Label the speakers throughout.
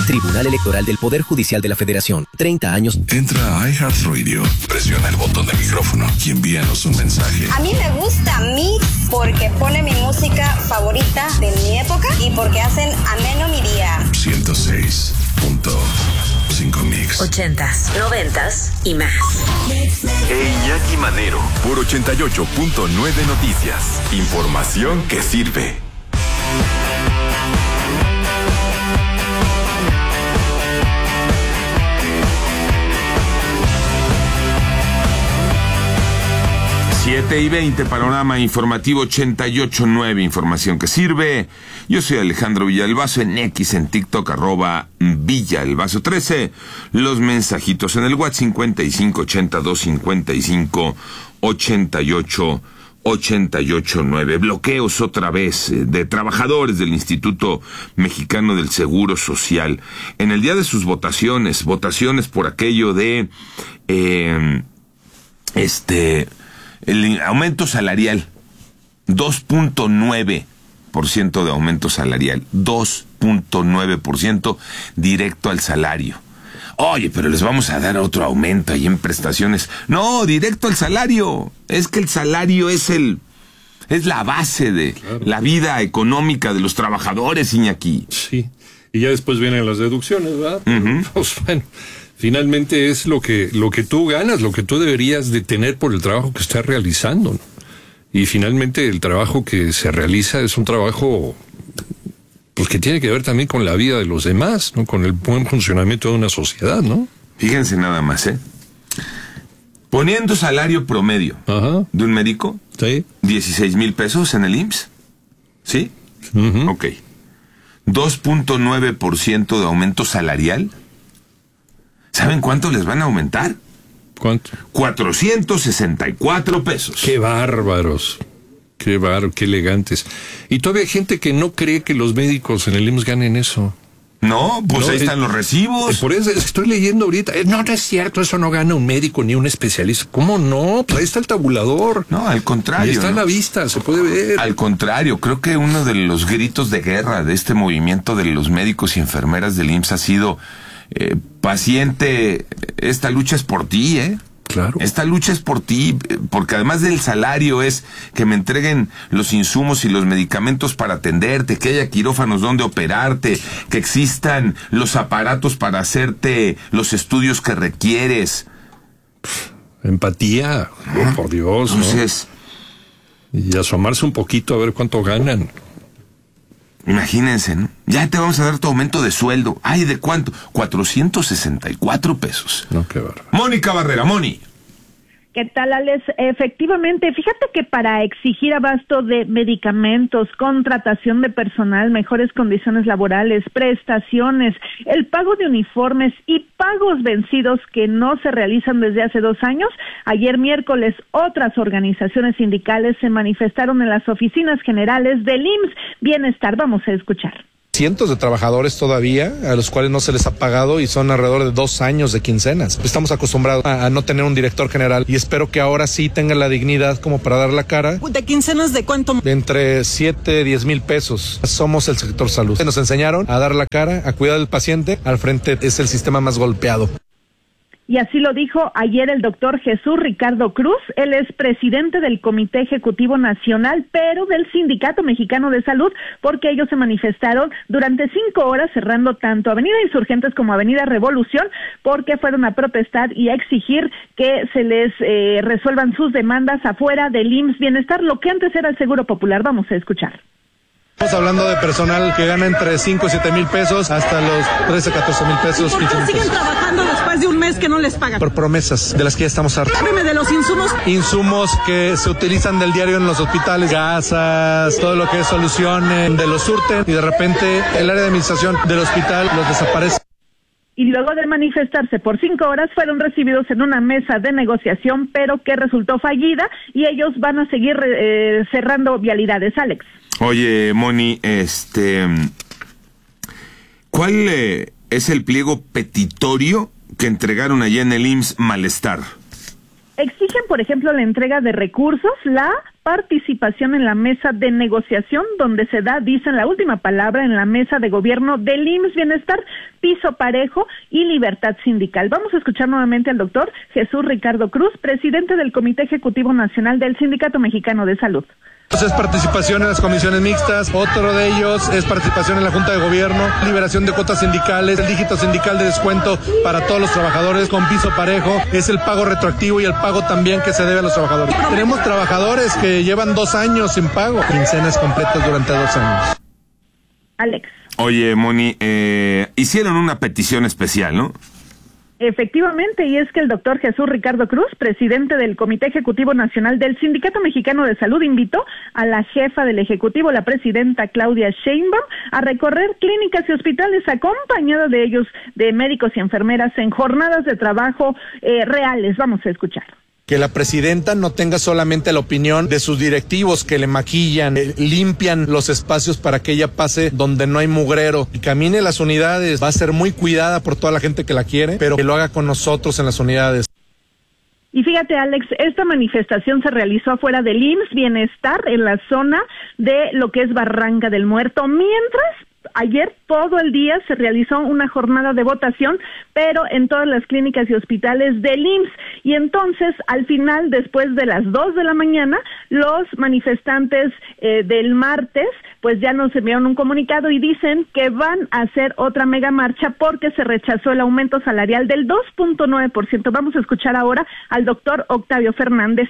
Speaker 1: Tribunal Electoral del Poder Judicial de la Federación. 30 años.
Speaker 2: Entra a iHeartRadio, presiona el botón de micrófono y envíanos un mensaje.
Speaker 3: A mí me gusta Mix porque pone mi música favorita de mi época y porque hacen ameno mi día.
Speaker 2: 106.5 Mix.
Speaker 4: 80s, 90s y más.
Speaker 5: Iñaki Manero, por 88.9 Noticias. Información que sirve.
Speaker 6: Siete y 20, panorama informativo 88.9, información que sirve. Yo soy Alejandro Villalbazo, en X, en TikTok, @Villalbazo13. Los mensajitos en el WhatsApp 5582558889. Bloqueos otra vez de trabajadores del Instituto Mexicano del Seguro Social. En el día de sus votaciones por aquello de el aumento salarial, 2.9% de aumento salarial, 2.9% directo al salario. Oye, pero les vamos a dar otro aumento ahí en prestaciones. No, directo al salario. Es que el salario es la base de la vida económica de los trabajadores, Iñaki.
Speaker 7: Sí, y ya después vienen las deducciones, ¿verdad? Pues bueno, finalmente es lo que tú ganas, lo que tú deberías de tener por el trabajo que estás realizando, ¿no? Y finalmente el trabajo que se realiza es un trabajo pues que tiene que ver también con la vida de los demás, ¿no? Con el buen funcionamiento de una sociedad, ¿no?
Speaker 6: Fíjense nada más, poniendo salario promedio de un médico,
Speaker 7: sí,
Speaker 6: 16,000 pesos en el IMSS, ¿sí? Ok. 2.9% de aumento salarial. ¿Saben cuánto les van a aumentar?
Speaker 7: ¿Cuánto?
Speaker 6: 464 pesos.
Speaker 7: ¡Qué bárbaros! ¡Qué bárbaros, qué elegantes! Y todavía hay gente que no cree que los médicos en el IMSS ganen eso.
Speaker 6: No, pues ahí están los recibos.
Speaker 7: Por eso estoy leyendo ahorita. No es cierto, eso no gana un médico ni un especialista. ¿Cómo no? Pues ahí está el tabulador.
Speaker 6: No, al contrario.
Speaker 7: Ahí está a la vista, se puede ver.
Speaker 6: Al contrario, creo que uno de los gritos de guerra de este movimiento de los médicos y enfermeras del IMSS ha sido... paciente, esta lucha es por ti,
Speaker 7: Claro.
Speaker 6: Esta lucha es por ti, porque además del salario es que me entreguen los insumos y los medicamentos para atenderte, que haya quirófanos donde operarte, que existan los aparatos para hacerte los estudios que requieres.
Speaker 7: Empatía, por Dios,
Speaker 6: entonces,
Speaker 7: ¿no? Y asomarse un poquito a ver cuánto ganan.
Speaker 6: Imagínense, ¿no? Ya te vamos a dar tu aumento de sueldo. Ay, ¿de cuánto? 464 pesos.
Speaker 7: No, qué bárbaro.
Speaker 6: Mónica Barrera, Moni.
Speaker 8: ¿Qué tal, Alex? Efectivamente, fíjate que para exigir abasto de medicamentos, contratación de personal, mejores condiciones laborales, prestaciones, el pago de uniformes y pagos vencidos que no se realizan desde hace 2 años, ayer miércoles otras organizaciones sindicales se manifestaron en las oficinas generales del IMSS Bienestar. Vamos a escuchar.
Speaker 9: Cientos de trabajadores todavía a los cuales no se les ha pagado y son alrededor de 2 años de quincenas. Estamos acostumbrados a no tener un director general y espero que ahora sí tengan la dignidad como para dar la cara.
Speaker 10: ¿De quincenas de cuánto?
Speaker 9: De entre 7 y 10 mil pesos. Somos el sector salud. Nos enseñaron a dar la cara, a cuidar del paciente. Al frente es el sistema más golpeado.
Speaker 8: Y así lo dijo ayer el doctor Jesús Ricardo Cruz. Él es presidente del Comité Ejecutivo Nacional, pero del Sindicato Mexicano de Salud, porque ellos se manifestaron durante 5 horas, cerrando tanto Avenida Insurgentes como Avenida Revolución, porque fueron a protestar y a exigir que se les resuelvan sus demandas afuera del IMSS Bienestar, lo que antes era el Seguro Popular. Vamos a escuchar.
Speaker 9: Estamos hablando de personal que gana entre 5 y 7 mil pesos hasta los 13, 14 mil pesos.
Speaker 10: ¿Y por qué siguen trabajando después de un mes que no les pagan?
Speaker 9: Por promesas de las que ya estamos hartos.
Speaker 10: Hábleme de los insumos.
Speaker 9: Insumos que se utilizan del diario en los hospitales, gasas, todo lo que es solución de los surten y de repente el área de administración del hospital los desaparece.
Speaker 8: Y luego de manifestarse por 5 horas fueron recibidos en una mesa de negociación, pero que resultó fallida y ellos van a seguir cerrando vialidades. Alex.
Speaker 6: Oye, Moni, ¿cuál es el pliego petitorio que entregaron allá en el IMSS Malestar?
Speaker 8: Exigen, por ejemplo, la entrega de recursos, la participación en la mesa de negociación, donde se da, dicen, la última palabra en la mesa de gobierno del IMSS Bienestar, piso parejo y libertad sindical. Vamos a escuchar nuevamente al doctor Jesús Ricardo Cruz, presidente del Comité Ejecutivo Nacional del Sindicato Mexicano de Salud.
Speaker 9: Es participación en las comisiones mixtas, otro de ellos es participación en la Junta de Gobierno, liberación de cuotas sindicales, el dígito sindical de descuento para todos los trabajadores con piso parejo, es el pago retroactivo y el pago también que se debe a los trabajadores. Tenemos trabajadores que llevan 2 años sin pago, quincenas completas durante 2 años.
Speaker 8: Alex.
Speaker 6: Oye, Moni, hicieron una petición especial, ¿no?
Speaker 8: Efectivamente, y es que el doctor Jesús Ricardo Cruz, presidente del Comité Ejecutivo Nacional del Sindicato Mexicano de Salud, invitó a la jefa del Ejecutivo, la presidenta Claudia Sheinbaum, a recorrer clínicas y hospitales acompañada de ellos, de médicos y enfermeras, en jornadas de trabajo reales. Vamos a escuchar.
Speaker 9: Que la presidenta no tenga solamente la opinión de sus directivos que le maquillan, limpian los espacios para que ella pase donde no hay mugrero y camine las unidades. Va a ser muy cuidada por toda la gente que la quiere, pero que lo haga con nosotros en las unidades.
Speaker 8: Y fíjate, Alex, esta manifestación se realizó afuera del IMSS Bienestar, en la zona de lo que es Barranca del Muerto, mientras ayer todo el día se realizó una jornada de votación, pero en todas las clínicas y hospitales del IMSS. Y entonces, al final, después de las 2 de la mañana, los manifestantes del martes, pues ya nos enviaron un comunicado y dicen que van a hacer otra mega marcha porque se rechazó el aumento salarial del 2.9%. Vamos a escuchar ahora al doctor Octavio Fernández.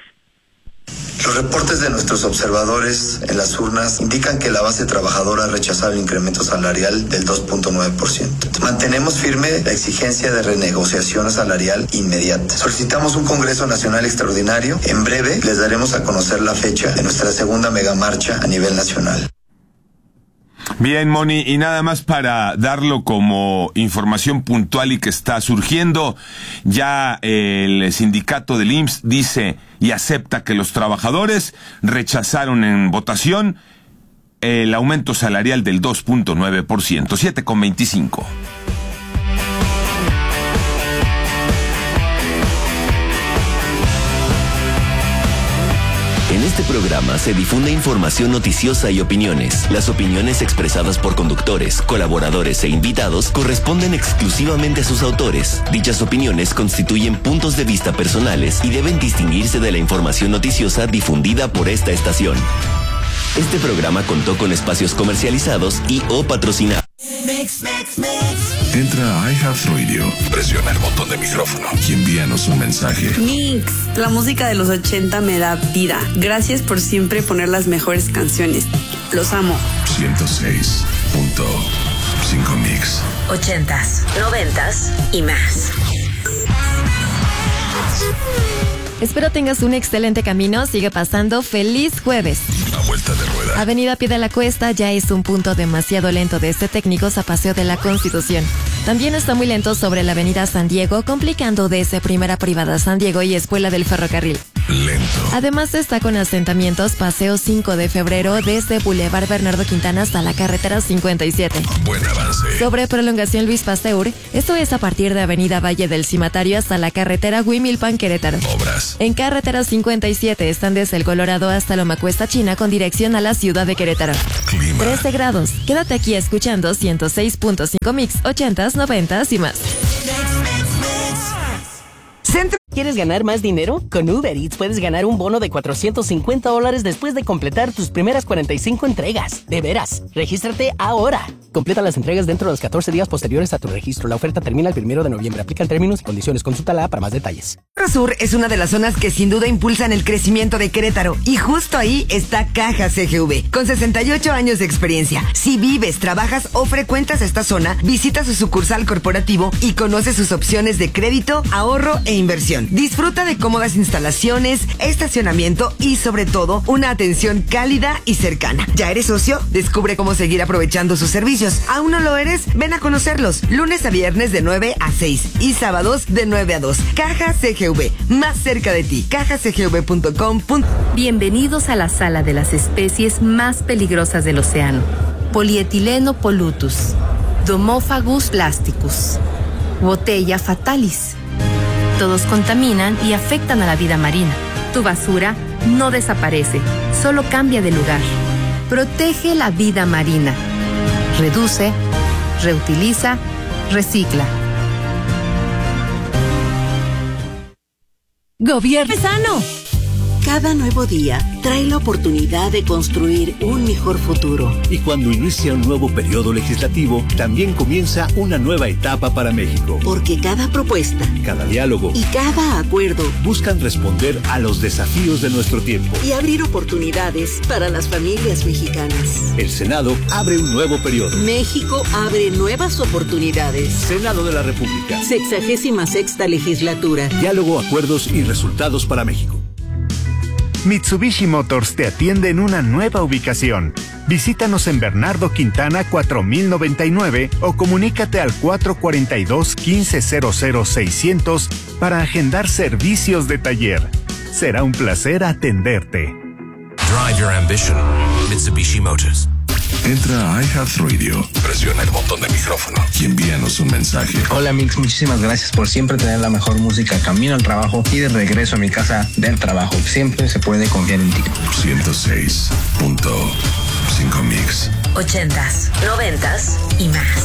Speaker 11: Los reportes de nuestros observadores en las urnas indican que la base trabajadora ha rechazado el incremento salarial del 2.9%. Mantenemos firme la exigencia de renegociación salarial inmediata. Solicitamos un Congreso Nacional extraordinario. En breve les daremos a conocer la fecha de nuestra segunda megamarcha a nivel nacional.
Speaker 6: Bien, Moni, y nada más para darlo como información puntual y que está surgiendo, ya el sindicato del IMSS dice y acepta que los trabajadores rechazaron en votación el aumento salarial del 2.9%, 7.25.
Speaker 1: En este programa se difunde información noticiosa y opiniones. Las opiniones expresadas por conductores, colaboradores e invitados corresponden exclusivamente a sus autores. Dichas opiniones constituyen puntos de vista personales y deben distinguirse de la información noticiosa difundida por esta estación. Este programa contó con espacios comercializados y o patrocinados.
Speaker 2: Entra a iHeartRadio, presiona el botón de micrófono y envíanos un mensaje.
Speaker 12: Mix, la música de los 80 me da vida. Gracias por siempre poner las mejores canciones. Los amo.
Speaker 2: 106.5 Mix.
Speaker 4: 80s, 90s y más.
Speaker 13: Espero tengas un excelente camino. Sigue pasando. ¡Feliz jueves!
Speaker 2: A vuelta de rueda.
Speaker 13: Avenida Pie de la Cuesta ya es un punto demasiado lento desde Técnicos a Paseo de la Constitución. También está muy lento sobre la Avenida San Diego, complicando desde Primera Privada San Diego y Escuela del Ferrocarril.
Speaker 2: Lento.
Speaker 13: Además está con asentamientos Paseo 5 de Febrero desde Boulevard Bernardo Quintana hasta la carretera 57.
Speaker 2: Buen avance.
Speaker 13: Sobre prolongación Luis Pasteur, esto es a partir de Avenida Valle del Cimatario hasta la carretera Huimilpan Querétaro.
Speaker 2: Obras.
Speaker 13: En carretera 57 están desde el Colorado hasta Loma Cuesta China con dirección a la ciudad de Querétaro.
Speaker 2: Clima.
Speaker 13: 13 grados. Quédate aquí escuchando 106.5 Mix, 80s, 90s y más.
Speaker 14: ¿Quieres ganar más dinero? Con Uber Eats puedes ganar un bono de $450 después de completar tus primeras 45 entregas. De veras, regístrate ahora. Completa las entregas dentro de los 14 días posteriores a tu registro. La oferta termina el 1 de noviembre. Aplican términos y condiciones. Consúltala para más detalles.
Speaker 15: Sur es una de las zonas que sin duda impulsan el crecimiento de Querétaro. Y justo ahí está Caja CGV, con 68 años de experiencia. Si vives, trabajas o frecuentas esta zona, visita su sucursal corporativo y conoce sus opciones de crédito, ahorro e inversión. Disfruta de cómodas instalaciones, estacionamiento y sobre todo una atención cálida y cercana. ¿Ya eres socio? Descubre cómo seguir aprovechando sus servicios. ¿Aún no lo eres? Ven a conocerlos. Lunes a viernes de 9 a 6 y sábados de 9 a 2. Caja CGV, más cerca de ti. cajacgv.com.
Speaker 16: Bienvenidos a la sala de las especies más peligrosas del océano. Polietileno pollutus, Domophagus plasticus, Botella fatalis. Todos contaminan y afectan a la vida marina. Tu basura no desaparece, solo cambia de lugar. Protege la vida marina. Reduce, reutiliza, recicla.
Speaker 17: Gobierno sano. Cada nuevo día trae la oportunidad de construir un mejor futuro.
Speaker 18: Y cuando inicia un nuevo periodo legislativo, también comienza una nueva etapa para México.
Speaker 17: Porque cada propuesta,
Speaker 18: cada diálogo
Speaker 17: y cada acuerdo
Speaker 18: buscan responder a los desafíos de nuestro tiempo
Speaker 17: y abrir oportunidades para las familias mexicanas.
Speaker 18: El Senado abre un nuevo periodo.
Speaker 17: México abre nuevas oportunidades.
Speaker 18: Senado de la República.
Speaker 17: 66ª legislatura.
Speaker 18: Diálogo, acuerdos y resultados para México.
Speaker 19: Mitsubishi Motors te atiende en una nueva ubicación. Visítanos en Bernardo Quintana 4099 o comunícate al 442-1500-600 para agendar servicios de taller. Será un placer atenderte.
Speaker 20: Drive your ambition. Mitsubishi Motors.
Speaker 2: Entra a iHeartRadio, presiona el botón de micrófono y envíanos un mensaje.
Speaker 21: Hola Mix, muchísimas gracias por siempre tener la mejor música camino al trabajo y de regreso a mi casa del trabajo. Siempre se puede confiar en ti.
Speaker 2: 106.5 Mix.
Speaker 4: 80s, 90s y más.